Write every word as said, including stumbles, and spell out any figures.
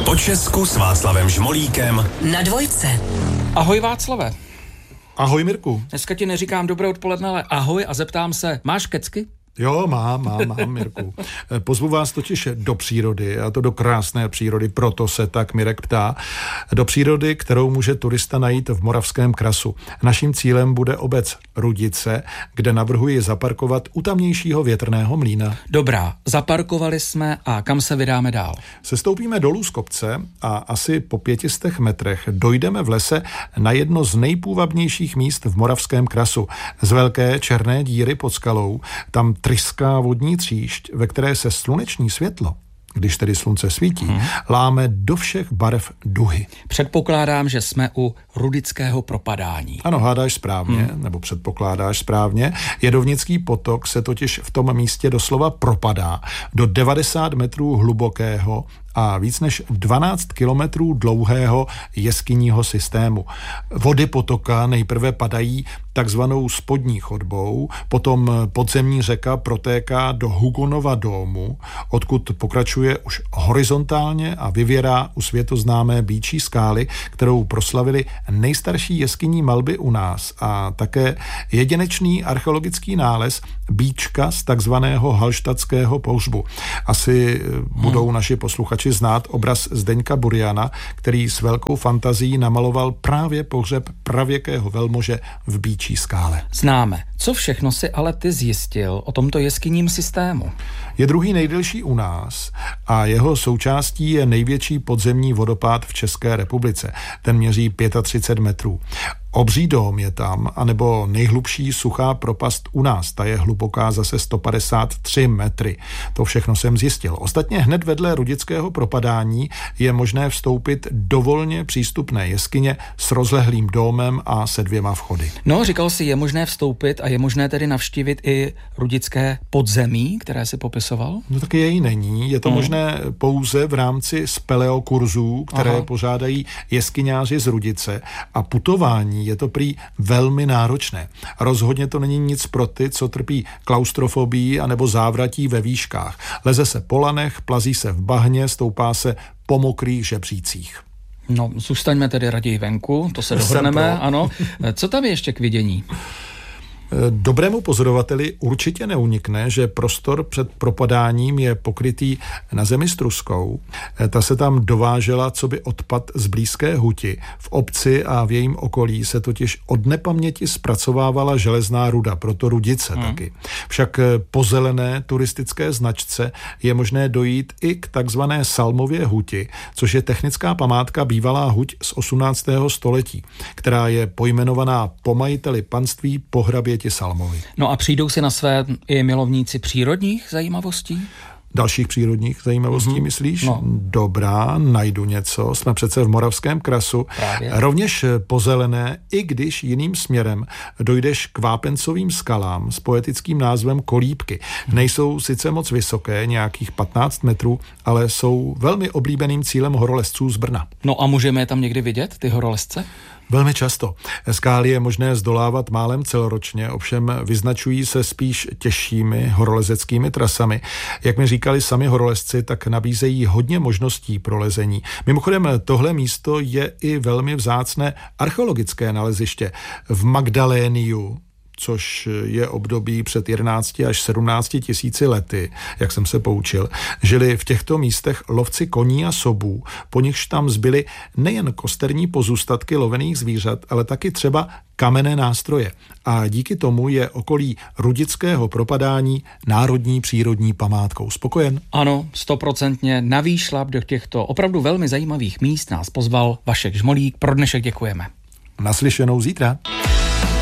Po Česku s Václavem Žmolíkem na dvojce. Ahoj Václave. Ahoj Mirku. Dneska ti neříkám dobré odpoledne, ale ahoj a zeptám se, máš kecky? Jo, mám, mám, mám, Mirku. Pozvu vás totiž do přírody, a to do krásné přírody, proto se tak Mirek ptá. Do přírody, kterou může turista najít v Moravském krasu. Naším cílem bude obec Rudice, kde navrhuji zaparkovat u tamnějšího větrného mlýna. Dobrá, zaparkovali jsme a kam se vydáme dál? Sestoupíme dolů z kopce a asi po pětistech metrech dojdeme v lese na jedno z nejpůvabnějších míst v Moravském krasu. Z velké černé díry pod skalou, tam tryská vodní tříšť, ve které se sluneční světlo, když tedy slunce svítí, hmm. láme do všech barev duhy. Předpokládám, že jsme u Rudického propadání. Ano, hádáš správně, hmm. nebo předpokládáš správně. Jedovnický potok se totiž v tom místě doslova propadá do devadesát metrů hlubokého a víc než dvanáct kilometrů dlouhého jeskyního systému. Vody potoka nejprve padají takzvanou spodní chodbou, potom podzemní řeka protéká do Hugonova domu, odkud pokračuje už horizontálně a vyvěrá u světoznámé Býčí skály, kterou proslavili nejstarší jeskyní malby u nás a také jedinečný archeologický nález Býčka z takzvaného halštatského pohřbu. Asi budou hmm. naši posluchači znát obraz Zdeňka Buriana, který s velkou fantazií namaloval právě pohřeb pravěkého velmože v Býčí skále. Známe. Co všechno si ale ty zjistil o tomto jeskyním systému? Je druhý nejdelší u nás a jeho součástí je největší podzemní vodopád v České republice. Ten měří třicet pět metrů. Obří dóm je tam, anebo nejhlubší suchá propast u nás, ta je hluboká zase sto padesát tři metry. To všechno jsem zjistil. Ostatně hned vedle Rudického propadání je možné vstoupit do volně přístupné jeskyně s rozlehlým domem a se dvěma vchody. No, říkal jsi, je možné vstoupit a je možné tedy navštívit i Rudické podzemí, které si popisoval? No taky jej není. Je to hmm. možné pouze v rámci speleokurzů, které Aha. pořádají jeskyňáři z Rudice a putování je to prý velmi náročné. Rozhodně to není nic pro ty, co trpí klaustrofobií anebo závratí ve výškách. Leze se po lanech, plazí se v bahně, stoupá se po mokrých žebřících. No, zůstaňme tedy raději venku, to se dohodneme, ano. Co tam je ještě k vidění? Dobrému pozorovateli určitě neunikne, že prostor před propadáním je pokrytý na zemi struskou. Ta se tam dovážela coby odpad z blízké huti. V obci a v jejím okolí se totiž od nepaměti zpracovávala železná ruda, proto Rudice hmm. taky. Však po zelené turistické značce je možné dojít i k takzvané Salmově huti, což je technická památka bývalá huť z osmnáctého století, která je pojmenovaná po majiteli panství Pohraběti Salmovi. No a přijdou si na své i milovníci přírodních zajímavostí? Dalších přírodních zajímavostí, mm-hmm. myslíš? No. Dobrá, najdu něco. Jsme přece v Moravském krasu. Právě. Rovněž po zelené, i když jiným směrem, dojdeš k vápencovým skalám s poetickým názvem Kolíbky. Nejsou sice moc vysoké, nějakých patnáct metrů, ale jsou velmi oblíbeným cílem horolezců z Brna. No a můžeme je tam někdy vidět, ty horolezce? Velmi často. Skály je možné zdolávat málem celoročně, ovšem vyznačují se spíš těžšími horolezeckými trasami. Jak mi říkali sami horolezci, tak nabízejí hodně možností pro lezení. Mimochodem, tohle místo je i velmi vzácné archeologické naleziště. V Magdaléniu, což je období před jedenácti až sedmnácti tisíci lety, jak jsem se poučil, žili v těchto místech lovci koní a sobů, po nichž tam zbyly nejen kosterní pozůstatky lovených zvířat, ale taky třeba kamenné nástroje. A díky tomu je okolí Rudického propadání národní přírodní památkou. Spokojen? Ano, stoprocentně. Na výšlap do těchto opravdu velmi zajímavých míst nás pozval Vašek Žmolík. Pro dnešek děkujeme. Naslyšenou zítra.